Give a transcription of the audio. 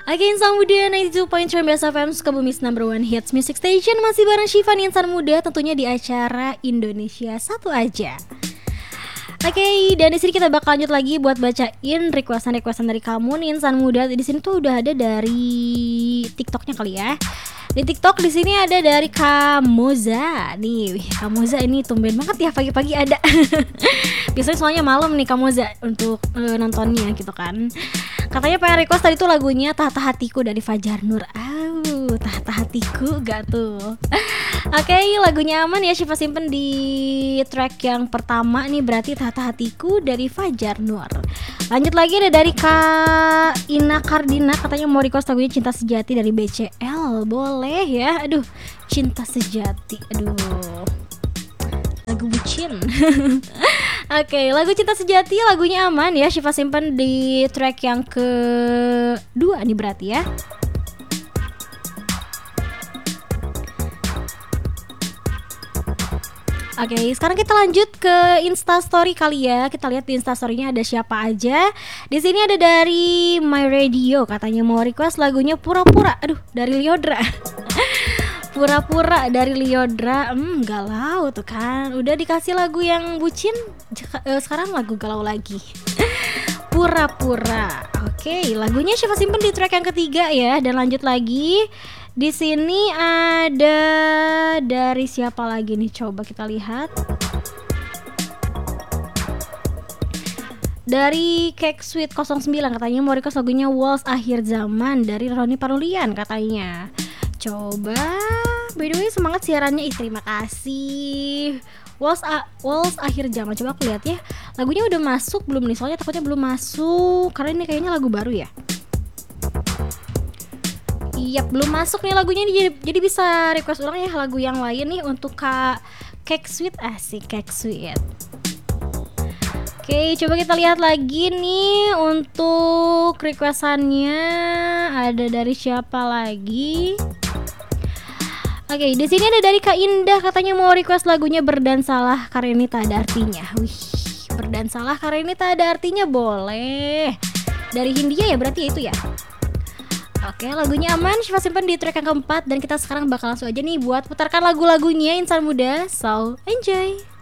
Oke, Insan Muda 92.3 Best FM Sukabumi's number one hits music station. Masih bareng Syifa nih, Insan Muda, tentunya di acara Indonesia Satu Aja. Oke, dan di sini kita bakal lanjut lagi buat bacain requestan dari kamu nih, Insan Muda. Di sini tuh udah ada dari TikToknya kali ya. Di TikTok di sini ada dari Kamoza. Nih, Kamoza ini tumben banget ya pagi-pagi ada. Biasanya soalnya malam nih Kamoza untuk nontonnya gitu kan. Katanya pengen request tadi tuh lagunya Tahta Hatiku dari Fajar Nur. Tahta Hatiku gak tuh. Oke, lagunya aman ya, Syifa simpen di track yang pertama nih, berarti Tahta Hatiku dari Fajar Nur. Lanjut lagi ada dari Kak Ina Kardina, katanya mau request lagunya Cinta Sejati dari BCL. Boleh ya. Aduh, Cinta Sejati. Aduh, lagu bucin. Oke, lagu Cinta Sejati lagunya aman ya, Syifa simpen di track yang kedua nih berarti ya. Oke, sekarang kita lanjut ke Instastory kali ya. Kita lihat di Instastory-nya ada siapa aja. Di sini ada dari My Radio, katanya mau request lagunya Pura-Pura. Aduh, dari Liodra. Pura-Pura dari Liodra. Galau tuh kan. Udah dikasih lagu yang bucin, sekarang lagu galau lagi. Pura-Pura. Oke, lagunya Syifa simpen di track yang ketiga ya. Dan lanjut lagi. Di sini ada dari siapa lagi nih? Coba kita lihat. Dari Cake Sweet 09, katanya mau request lagunya Waltz Akhir Zaman dari Roni Parulian katanya. Coba, by the way semangat siarannya, terima kasih. Waltz Akhir Zaman, coba aku lihat ya. Lagunya udah masuk belum nih? Soalnya takutnya belum masuk karena ini kayaknya lagu baru ya. Iya, belum masuk nih lagunya nih, jadi bisa request ulang ya lagu yang lain nih untuk Kak Cake Sweet. Asik, Cake Sweet. Oke, coba kita lihat lagi nih untuk requestannya ada dari siapa lagi. Oke, di sini ada dari Kak Indah, katanya mau request lagunya Berdansalah karena ini tak ada artinya. Wih, Berdansalah karena ini tak ada artinya, boleh. Dari Hindia ya berarti itu ya. Oke, lagunya aman, Syifa simpen di track yang keempat. Dan kita sekarang bakal langsung aja nih buat putarkan lagu-lagunya Insan Muda. So, enjoy.